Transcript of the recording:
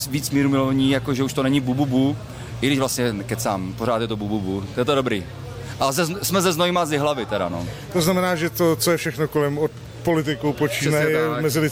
víc mírumilovní, jako že už to není bububu, i když vlastně kecám, pořád je to bububu, to je to dobrý. Ale jsme ze Znojma z Jihlavy teda, no. To znamená, že to, co je všechno kolem od politiků počínaje mezi